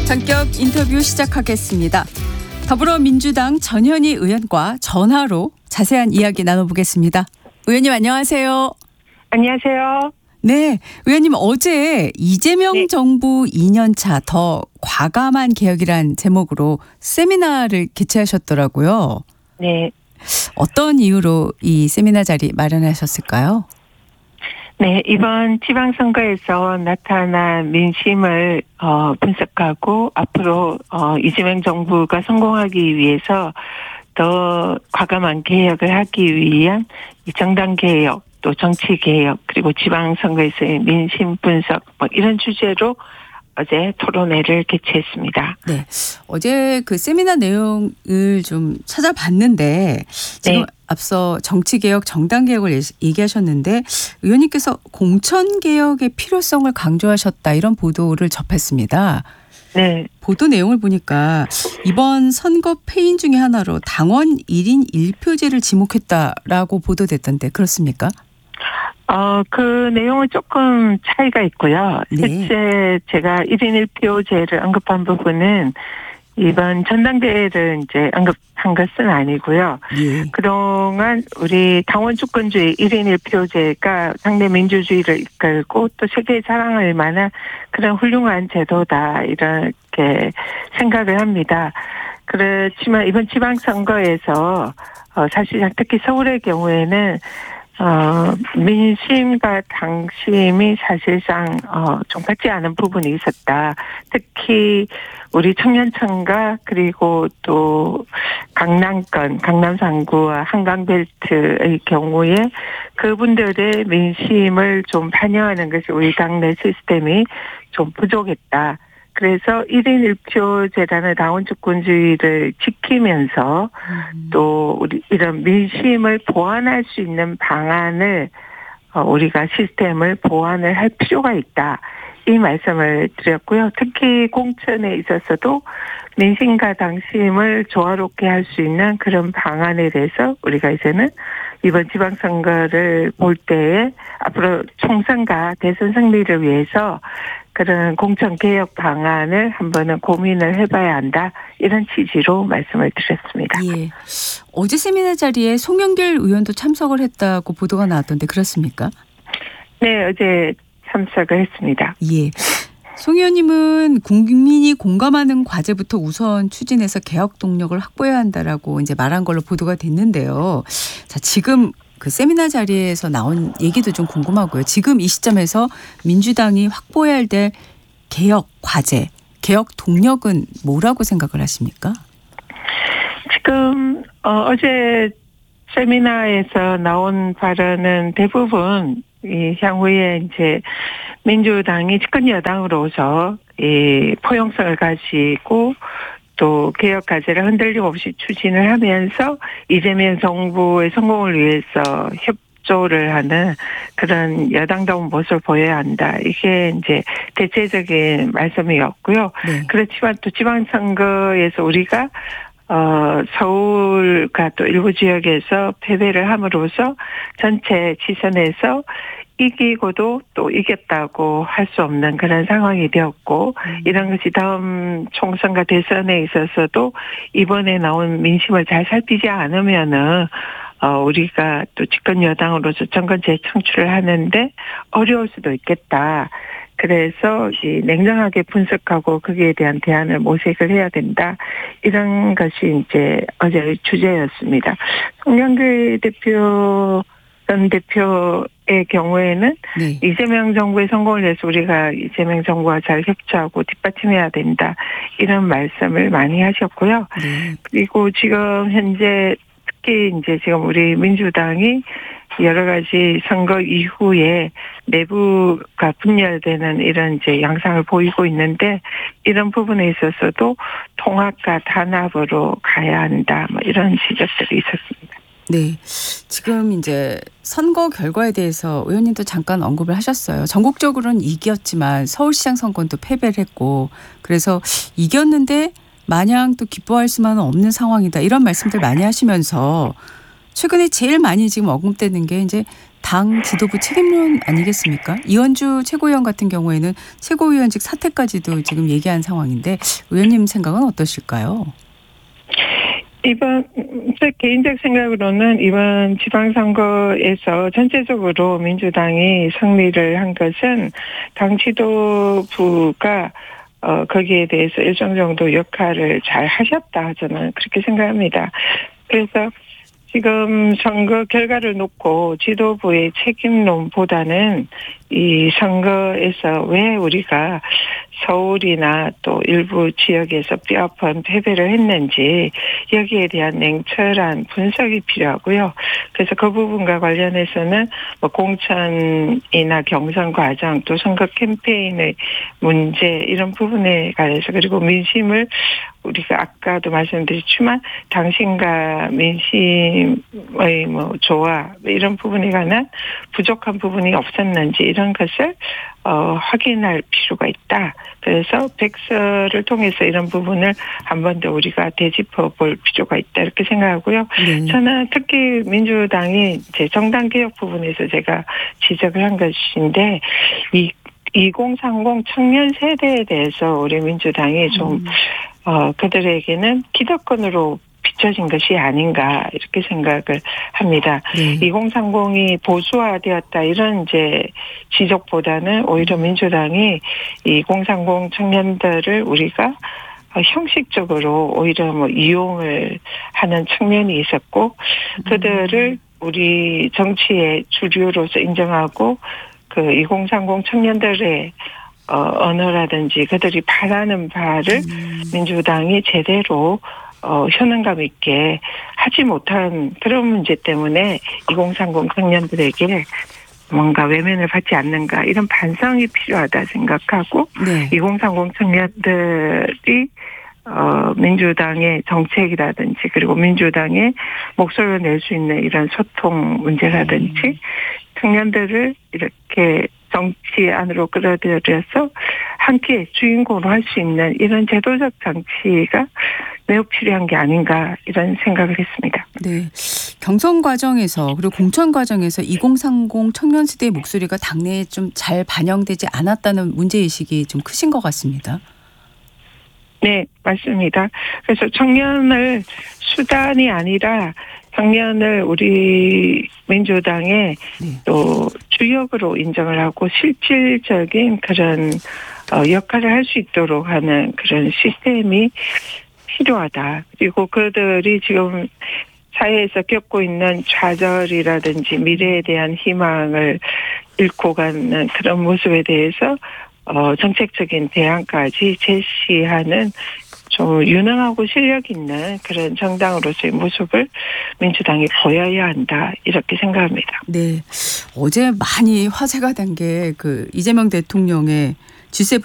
전격 인터뷰 시작하겠습니다. 더불어민주당 전현희 의원과 전화로 자세한 이야기 나눠보겠습니다. 의원님 안녕하세요. 안녕하세요. 네, 의원님 어제 이재명 정부 2년차 더 과감한 개혁이란 제목으로 세미나를 개최하셨더라고요. 네. 어떤 이유로 이 세미나 자리 마련하셨을까요? 네, 이번 지방선거에서 나타난 민심을 분석하고 앞으로 이재명 정부가 성공하기 위해서 더 과감한 개혁을 하기 위한 이 정당 개혁, 또 정치 개혁, 그리고 지방선거에서의 민심 분석 이런 주제로 어제 토론회를 개최했습니다. 네, 어제 그 세미나 내용을 좀 찾아봤는데 지금 앞서 정치개혁, 정당개혁을 얘기하셨는데 의원님께서 공천개혁의 필요성을 강조하셨다 이런 보도를 접했습니다. 네. 보도 내용을 보니까 이번 선거 패인 중에 하나로 당원 1인 1표제를 지목했다라고 보도됐던데 그렇습니까? 그 내용은 조금 차이가 있고요. 네. 실제 제가 1인 1표제를 언급한 부분은 이번 전당대회를 이제 언급한 것은 아니고요. 예. 그동안 우리 당원 주권주의 1인 1표제가 상대 민주주의를 이끌고 또 세계에 자랑할 만한 그런 훌륭한 제도다 이렇게 생각을 합니다. 그렇지만 이번 지방선거에서 사실상 특히 서울의 경우에는 민심과 당심이 사실상 좀 같지 않은 부분이 있었다. 특히 우리 청년층과 그리고 또 강남권, 강남 3구와 한강벨트의 경우에 그분들의 민심을 좀 반영하는 것이 우리 당내 시스템이 좀 부족했다. 그래서 1인 1표제라는 당원 주권주의를 지키면서 또 우리 이런 민심을 보완할 수 있는 방안을 우리가 시스템을 보완을 할 필요가 있다. 이 말씀을 드렸고요. 특히 공천에 있어서도 민심과 당심을 조화롭게 할 수 있는 그런 방안에 대해서 우리가 이제는 이번 지방선거를 볼 때에 앞으로 총선과 대선 승리를 위해서 그런 공천개혁 방안을 한번은 고민을 해봐야 한다. 이런 취지로 말씀을 드렸습니다. 예. 어제 세미나 자리에 송영길 의원도 참석을 했다고 보도가 나왔던데 그렇습니까? 네, 어제 참석을 했습니다. 예. 송 의원님은 국민이 공감하는 과제부터 우선 추진해서 개혁 동력을 확보해야 한다라고 이제 말한 걸로 보도가 됐는데요. 자, 지금 그 세미나 자리에서 나온 얘기도 좀 궁금하고요. 지금 이 시점에서 민주당이 확보해야 될 개혁 과제, 개혁 동력은 뭐라고 생각을 하십니까? 지금 어제 세미나에서 나온 발언은 대부분 이 향후에 이제 민주당이 집권 여당으로서 이 포용성을 가지고 또 개혁 과제를 흔들림 없이 추진을 하면서 이재명 정부의 성공을 위해서 협조를 하는 그런 여당다운 모습을 보여야 한다. 이게 이제 대체적인 말씀이었고요. 네. 그렇지만 또 지방선거에서 우리가 서울과 또 일부 지역에서 패배를 함으로써 전체 지선에서 이기고도 또 이겼다고 할 수 없는 그런 상황이 되었고 이런 것이 다음 총선과 대선에 있어서도 이번에 나온 민심을 잘 살피지 않으면은 우리가 또 집권 여당으로서 정권 재창출을 하는데 어려울 수도 있겠다. 그래서 냉정하게 분석하고 거기에 대한 대안을 모색을 해야 된다. 이런 것이 이제 어제의 주제였습니다. 송영길 전 대표의 경우에는 네. 이재명 정부의 성공을 위해서 우리가 이재명 정부와 잘 협조하고 뒷받침해야 된다. 이런 말씀을 많이 하셨고요. 네. 그리고 지금 현재 특히 이제 지금 우리 민주당이 여러 가지 선거 이후에 내부가 분열되는 이런 이제 양상을 보이고 있는데 이런 부분에 있어서도 통합과 단합으로 가야 한다. 이런 지적들이 있었습니다. 네. 지금 이제 선거 결과에 대해서 의원님도 잠깐 언급을 하셨어요. 전국적으로는 이겼지만 서울시장 선거는 또 패배를 했고 그래서 이겼는데 마냥 또 기뻐할 수만은 없는 상황이다. 이런 말씀들 많이 하시면서 최근에 제일 많이 지금 언급되는 게 이제 당 지도부 책임론 아니겠습니까? 이현주 최고위원 같은 경우에는 최고위원직 사퇴까지도 지금 얘기한 상황인데 의원님 생각은 어떠실까요? 제 개인적 생각으로는 이번 지방선거에서 전체적으로 민주당이 승리를 한 것은 당 지도부가 거기에 대해서 일정 정도 역할을 잘 하셨다, 저는 그렇게 생각합니다. 그래서 지금 선거 결과를 놓고 지도부의 책임론보다는 이 선거에서 왜 우리가 서울이나 또 일부 지역에서 뼈아픈 패배를 했는지 여기에 대한 냉철한 분석이 필요하고요. 그래서 그 부분과 관련해서는 뭐 공천이나 경선 과정 또 선거 캠페인의 문제 이런 부분에 관해서 그리고 민심을 우리가 아까도 말씀드렸지만 당신과 민심의 뭐 조화 이런 부분에 관한 부족한 부분이 없었는지 이런 것을 확인할 필요가 있다. 그래서 백서를 통해서 이런 부분을 한 번 더 우리가 되짚어 볼 필요가 있다 이렇게 생각하고요. 네. 저는 특히 민주당이 이제 정당 개혁 부분에서 제가 지적을 한 것인데 2030 청년 세대에 대해서 우리 민주당이 좀 그들에게는 기득권으로 비춰진 것이 아닌가 이렇게 생각을 합니다. 2030이 보수화되었다 이런 이제 지적보다는 오히려 민주당이 2030 청년들을 우리가 형식적으로 오히려 뭐 이용을 하는 측면이 있었고 그들을 우리 정치의 주류로서 인정하고 그 2030 청년들의 언어라든지 그들이 바라는 바를 민주당이 제대로 현능감 있게 하지 못한 그런 문제 때문에 2030 청년들에게 뭔가 외면을 받지 않는가 이런 반성이 필요하다 생각하고 2030 청년들이 민주당의 정책이라든지 그리고 민주당의 목소리를 낼 수 있는 이런 소통 문제라든지 청년들을 이렇게 정치 안으로 끌어들여서 함께 주인공으로 할 수 있는 이런 제도적 장치가 매우 필요한 게 아닌가 이런 생각을 했습니다. 네, 경선 과정에서 그리고 공천 과정에서 2030 청년 세대의 목소리가 당내에 좀 잘 반영되지 않았다는 문제의식이 좀 크신 것 같습니다. 네, 맞습니다. 그래서 청년을 수단이 아니라 청년을 우리 민주당의 또 주역으로 인정을 하고 실질적인 그런 역할을 할 수 있도록 하는 그런 시스템이 필요하다. 그리고 그들이 지금 사회에서 겪고 있는 좌절이라든지 미래에 대한 희망을 잃고 가는 그런 모습에 대해서 정책적인 대안까지 제시하는 좀 유능하고 실력 있는 그런 정당으로서의 모습을 민주당이 보여야 한다 이렇게 생각합니다. 네, 어제 많이 화제가 된 게 그 이재명 대통령의 G7